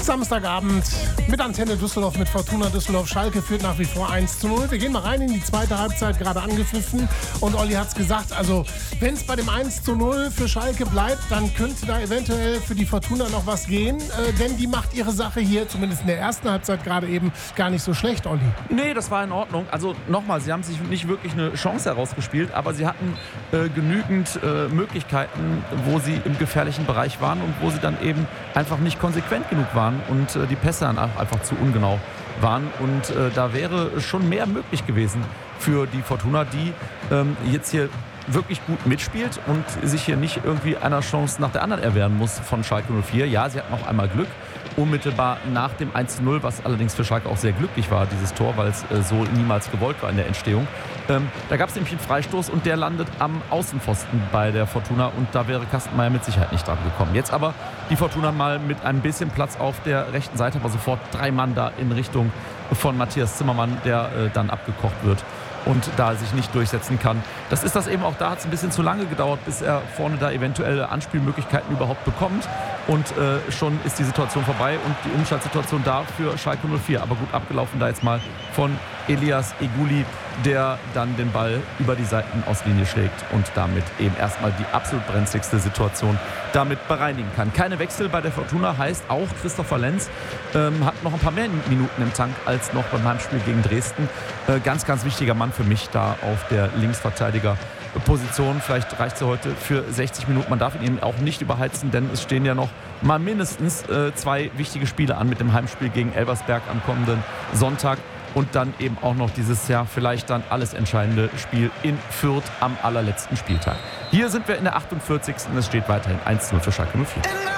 Samstagabend mit Antenne Düsseldorf, mit Fortuna Düsseldorf. Schalke führt nach wie vor 1:0. Wir gehen mal rein in die zweite Halbzeit, gerade angepfiffen. Und Olli hat es gesagt, also wenn es bei dem 1:0 für Schalke bleibt, dann könnte da eventuell für die Fortuna noch was gehen. Denn die macht ihre Sache hier, zumindest in der ersten Halbzeit gerade eben, gar nicht so schlecht, Olli. Nee, das war in Ordnung. Also nochmal, sie haben sich nicht wirklich eine Chance herausgespielt, aber sie hatten genügend Möglichkeiten, wo sie im gefährlichen Bereich waren und wo sie dann eben einfach nicht konsequent genug waren und die Pässe dann einfach zu ungenau waren. Und da wäre schon mehr möglich gewesen für die Fortuna, die jetzt hier wirklich gut mitspielt und sich hier nicht irgendwie einer Chance nach der anderen erwehren muss von Schalke 04. Ja, sie hatten noch einmal Glück, unmittelbar nach dem 1:0, was allerdings für Schalke auch sehr glücklich war, dieses Tor, weil es so niemals gewollt war in der Entstehung. Da gab es nämlich einen Freistoß und der landet am Außenpfosten bei der Fortuna und da wäre Kastenmeier mit Sicherheit nicht dran gekommen. Jetzt aber die Fortuna mal mit ein bisschen Platz auf der rechten Seite, aber sofort 3 Mann da in Richtung von Matthias Zimmermann, der dann abgekocht wird und da sich nicht durchsetzen kann. Das ist das eben auch, da hat es ein bisschen zu lange gedauert, bis er vorne da eventuelle Anspielmöglichkeiten überhaupt bekommt und schon ist die Situation vorbei und die Umschaltsituation da für Schalke 04. Aber gut abgelaufen da jetzt mal von Elias Eguli, der dann den Ball über die Seitenauslinie schlägt und damit eben erstmal die absolut brenzligste Situation damit bereinigen kann. Keine Wechsel bei der Fortuna heißt auch, Christopher Lenz hat noch ein paar mehr Minuten im Tank als noch beim Heimspiel gegen Dresden. Ganz, ganz wichtiger Mann für mich da auf der Linksverteidigerposition. Vielleicht reicht sie heute für 60 Minuten. Man darf ihn eben auch nicht überheizen, denn es stehen ja noch mal mindestens 2 wichtige Spiele an mit dem Heimspiel gegen Elversberg am kommenden Sonntag. Und dann eben auch noch dieses Jahr vielleicht dann alles entscheidende Spiel in Fürth am allerletzten Spieltag. Hier sind wir in der 48. Es steht weiterhin 1:0 für Schalke 04.